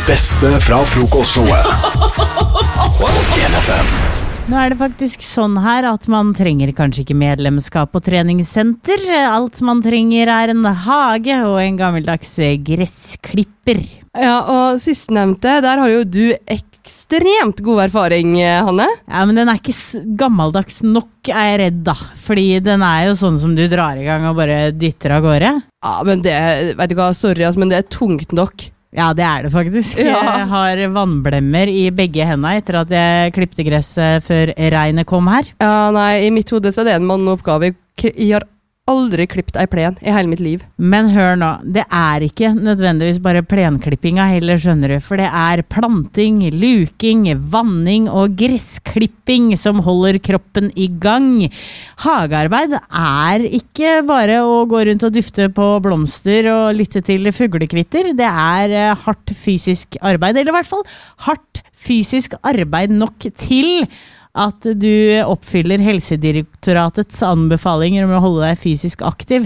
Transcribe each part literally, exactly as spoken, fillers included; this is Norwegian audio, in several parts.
Det beste fra frokostshowet på en F M. Nå er det faktisk sånn her at man trenger kanskje ikke medlemskap på treningssenter. Alt man trenger er en hage og en gammeldags gressklipper. Ja, og sistnevnte, der har jo du ekstremt god erfaring, Hanne. Ja, men den er ikke gammeldags nok, er jeg redd da. Fordi den er jo sånn som du drar i gang og bare dytter av gårde. Ja, men det, vet du hva, sorry, altså, men det er tungt nok. Ja, det er det faktisk. Ja. Jeg har vannblemmer i begge hendene etter at jeg klippte gresset før regnet kom her. Ja, nei, i mitt hode så er det en manneoppgave. Jeg har aldri klippet ei plen i hele mitt liv. Men hør nå, det er ikke nødvendigvis bare plenklippinga heller, skjønner du, for det er planting, luking, vanning og gressklipping som holder kroppen i gang. Hagearbeid er ikke bare å gå rundt og dufte på blomster og lytte til fuglekvitter, det er hardt fysisk arbeid, eller i hvert fall hardt fysisk arbeid nok til at du oppfyller Helsedirektoratets anbefalinger om å holde deg fysisk aktiv.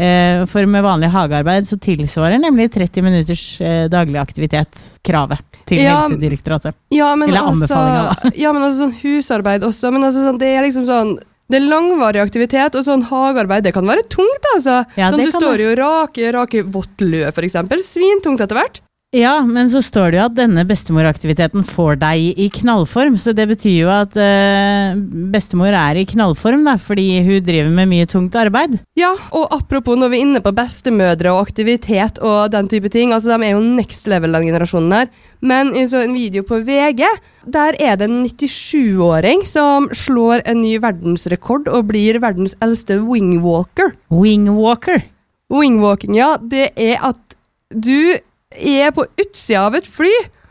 For med vanlig hagearbeid så tilsvarer nemlig tretti minutters daglig aktivitet kravet til ja, Helsedirektoratet. Ja, men Eller altså, anbefalinger da. Ja, men altså sånn husarbeid også, men altså sånn, det er liksom sånn, det er langvarig aktivitet, og sånn hagearbeid, det kan være tungt altså. Ja, sånn du står være. jo rake, rake vått lø for eksempel, svintungt etter hvert. Ja, men så står det jo at denne bestemoraktiviteten får deg i knallform, så det betyr jo at uh, bestemor er i knallform da, fordi hun driver med mye tungt arbeid. Ja, og apropos når vi er inne på bestemødre og aktivitet og den type ting, altså de er jo next level den generasjonen her, men i så en video på V G, der er det en nittisju-åring som slår en ny verdensrekord og blir verdens eldste wingwalker. Wingwalker? Wingwalking, ja, det er at du er på utsida av et fly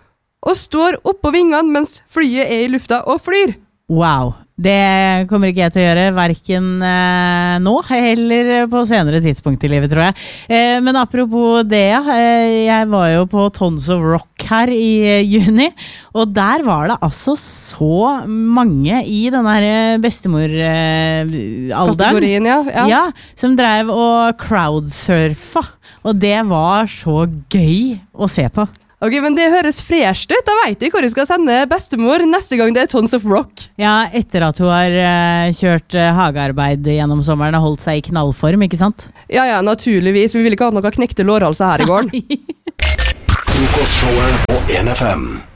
og står oppå vingene mens flyet er i lufta og flyr. Wow, det kommer ikke jeg til å gjøre, hverken eh, nå eller på senere tidspunkt i livet, tror jeg. Eh, men apropos det, ja, eh, jeg var jo på Tons of Rock her i eh, juni, og der var det altså så mange i denne her bestemor-alderen. Eh, Kategorien, ja, ja. Ja, som drev og crowdsurfa, og det var så gøy å se på. Ok, men det høres fresh ut. Da vet jeg hvor jeg skal sende bestemor neste gang det er Tons of Rock. Ja, etter at hun har uh, kjørt uh, hagearbeid gjennom sommeren og holdt seg i knallform, ikke sant? Ja, ja, naturligvis. Vi vil ikke ha noe knekte lårhalser her i gården. Frokostshowet på en F M.